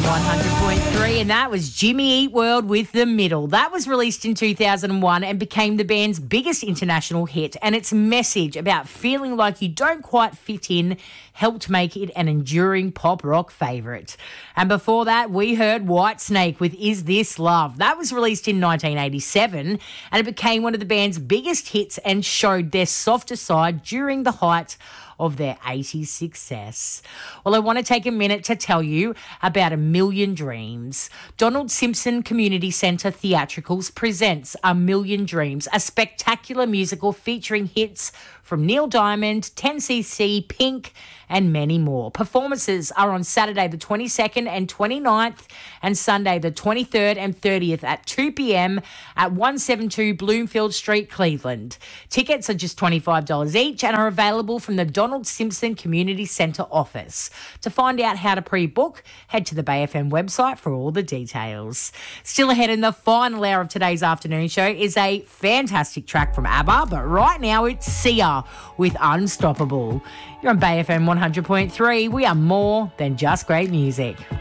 100.3, and that was Jimmy Eat World with The Middle. That was released in 2001 and became the band's biggest international hit, and its message about feeling like you don't quite fit in helped make it an enduring pop rock favourite. And before that, we heard Whitesnake with Is This Love. That was released in 1987, and it became one of the band's biggest hits and showed their softer side during the height of their 80s success. Well, I want to take a minute to tell you about A Million Dreams. Donald Simpson Community Centre Theatricals presents A Million Dreams, a spectacular musical featuring hits from Neil Diamond, 10cc, Pink, and many more. Performances are on Saturday the 22nd and 29th and Sunday the 23rd and 30th at 2 p.m. at 172 Bloomfield Street, Cleveland. Tickets are just $25 each and are available from the Donald Simpson Community Centre office. To find out how to pre-book, head to the Bay FM website for all the details. Still ahead in the final hour of today's afternoon show is a fantastic track from ABBA, but right now it's Sia with Unstoppable. You're on Bay FM 100.3. We are more than just great music.